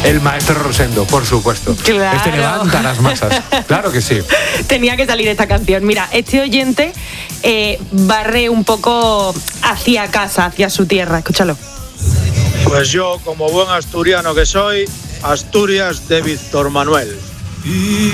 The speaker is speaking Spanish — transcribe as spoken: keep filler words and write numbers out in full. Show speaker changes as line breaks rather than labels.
El maestro Rosendo, por supuesto.
Claro.
Este levanta las masas. Claro que sí.
Tenía que salir esta canción. Mira, este oyente eh, barre un poco hacia casa, hacia su tierra. Escúchalo.
Pues yo, como buen asturiano que soy, Asturias de Víctor Manuel.